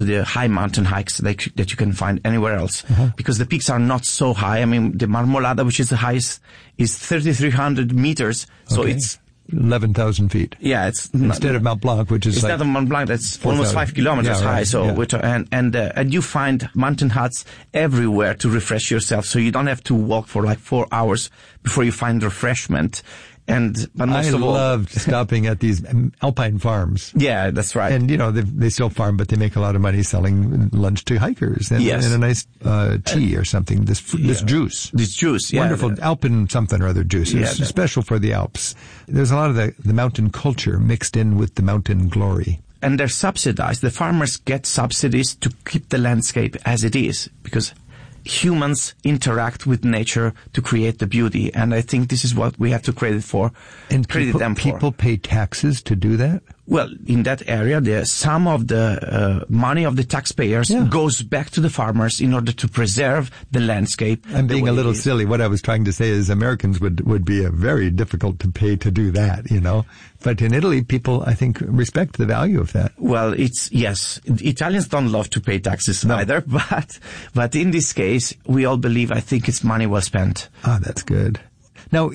the high mountain hikes that you can find anywhere else, because the peaks are not so high. I mean, the Marmolada, which is the highest, is 3,300 meters, so it's 11,000 feet. Yeah, it's instead of Mont Blanc, which is instead of Mont Blanc, that's 4, almost 5 kilometers high. So and you find mountain huts everywhere to refresh yourself. So you don't have to walk for like 4 hours before you find refreshment. But most I of all, loved stopping at these alpine farms. Yeah, that's right. And, they still farm, but they make a lot of money selling lunch to hikers and a nice tea or something. This juice. This juice, yeah. Wonderful Alpen something or other juice. It's special for the Alps. There's a lot of the mountain culture mixed in with the mountain glory. And they're subsidized. The farmers get subsidies to keep the landscape as it is, because humans interact with nature to create the beauty, and I think this is what we have to credit them for. People pay taxes to do that? Well, in that area, some of the money of the taxpayers goes back to the farmers in order to preserve the landscape. I'm being a little silly. What I was trying to say is Americans would be very difficult to pay to do that, But in Italy, people, I think, respect the value of that. Well, yes. Italians don't love to pay taxes either, but in this case, we all believe, I think it's money well spent. Ah, that's good. Now,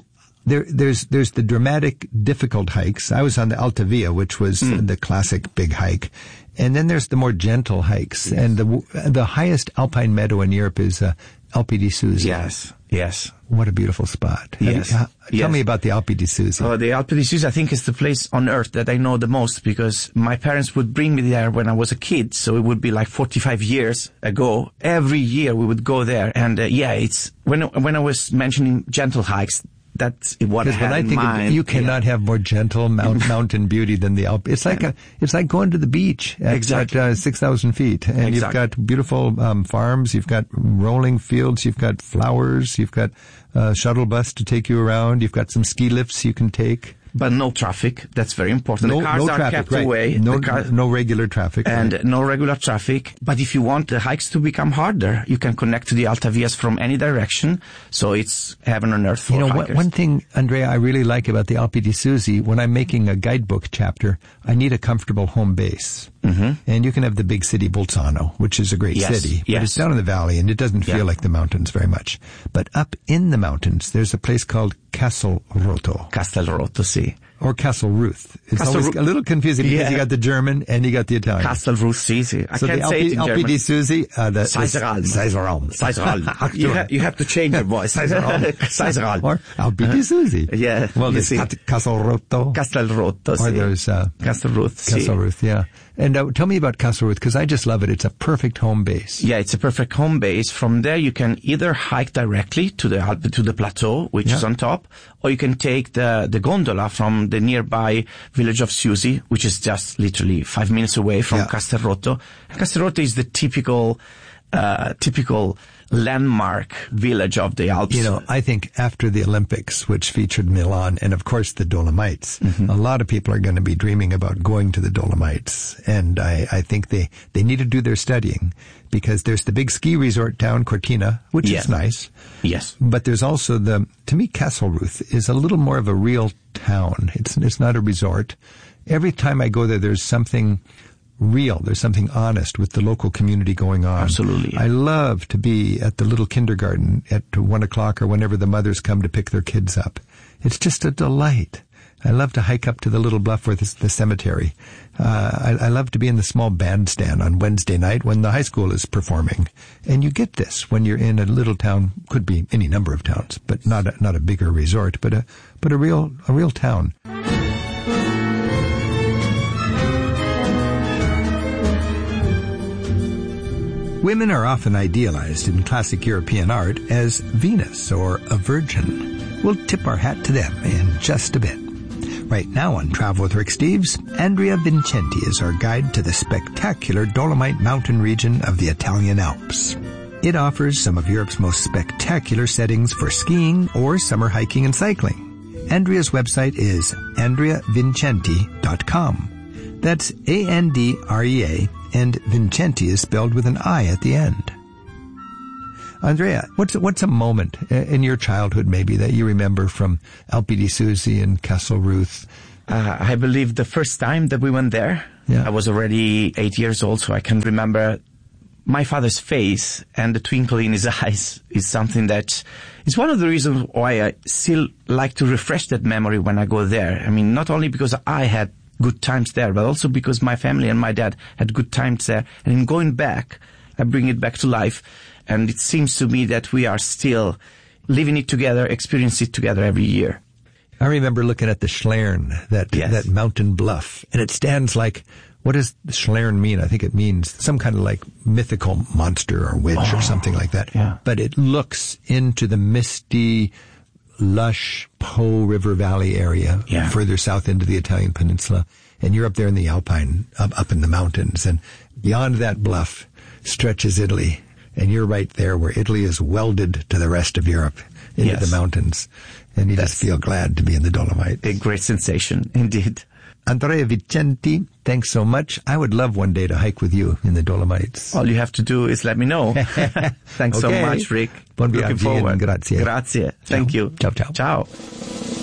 there's the dramatic, difficult hikes. I was on the Alta Via, which was the classic big hike. And then there's the more gentle hikes. Yes. And the highest alpine meadow in Europe is Alpi di Susi. Yes. What a beautiful spot. Yes. Tell me about the Alpi di Susi. Oh, the Alpi di Susi, I think, is the place on earth that I know the most, because my parents would bring me there when I was a kid. So it would be like 45 years ago. Every year we would go there. And it's when I was mentioning gentle hikes, that's what I had in mind. You cannot have more gentle mountain beauty than the Alps. It's like going to the beach at 6,000 feet, and you've got beautiful farms, you've got rolling fields, you've got flowers, you've got a shuttle bus to take you around, you've got some ski lifts you can take. But no traffic. That's very important. The cars are kept away. No regular traffic. And no regular traffic. But if you want the hikes to become harder, you can connect to the Alta Vias from any direction. So it's heaven on earth for hikers. One thing, Andrea, I really like about the Alpi di Susi, when I'm making a guidebook chapter, I need a comfortable home base. Mm-hmm. And you can have the big city Bolzano, which is a great city. But it's down in the valley, and it doesn't feel like the mountains very much. But up in the mountains, there's a place called Castelrotto. Castelrotto, sì. Or Castelruth. It's always a little confusing because you got the German and you got the Italian. Castelruth, sì. I can't say it in German. Alpi di Susi, Caesaralm. You have to change your voice. Caesaralm. Or Alpi di Susi. Yeah. Well, there's Castelrotto. Castelrotto, Or there's Castelruth, yeah. And tell me about Castelruth, because I just love it. It's a perfect home base. Yeah, it's a perfect home base. From there, you can either hike directly to the plateau, which is on top, or you can take the gondola from the nearby village of Susi, which is just literally 5 minutes away from Castelrotto. Castelrotto is the typical landmark village of the Alps. I think after the Olympics, which featured Milan and, of course, the Dolomites, a lot of people are going to be dreaming about going to the Dolomites. And I think they need to do their studying, because there's the big ski resort town, Cortina, which is nice. Yes. But there's also to me, Castelruth is a little more of a real town. It's not a resort. Every time I go there, there's something real. There's something honest with the local community going on. Absolutely. I love to be at the little kindergarten at 1 o'clock or whenever the mothers come to pick their kids up. It's just a delight. I love to hike up to the little bluff where the cemetery. I love to be in the small bandstand on Wednesday night when the high school is performing. And you get this when you're in a little town, could be any number of towns, but not a bigger resort, but a real town. Women are often idealized in classic European art as Venus or a virgin. We'll tip our hat to them in just a bit. Right now on Travel with Rick Steves, Andrea Vincenti is our guide to the spectacular Dolomite mountain region of the Italian Alps. It offers some of Europe's most spectacular settings for skiing or summer hiking and cycling. Andrea's website is andreavincenti.com. That's Andrea, and Vincenti is spelled with an I at the end. Andrea, what's a moment in your childhood maybe that you remember from Alpi di Susi and Castelruth I believe the first time that we went there, I was already 8 years old, so I can remember my father's face and the twinkle in his eyes is something that is one of the reasons why I still like to refresh that memory when I go there. I mean, not only because I had good times there, but also because my family and my dad had good times there. And in going back, I bring it back to life. And it seems to me that we are still living it together, experiencing it together every year. I remember looking at the Schlern, that mountain bluff, and it stands like, what does the Schlern mean? I think it means some kind of like mythical monster or witch or something like that. Yeah. But it looks into the misty, lush Po River Valley area, further south into the Italian peninsula. And you're up there in the Alpine, up in the mountains. And beyond that bluff stretches Italy. And you're right there where Italy is welded to the rest of Europe into the mountains. And you just feel glad to be in the Dolomites. A great sensation, indeed. Andrea Vicenti, thanks so much. I would love one day to hike with you in the Dolomites. All you have to do is let me know. Thanks so much, Rick. Buon Looking viaggio forward. and grazie. Grazie. Thank you. Ciao, ciao. Ciao.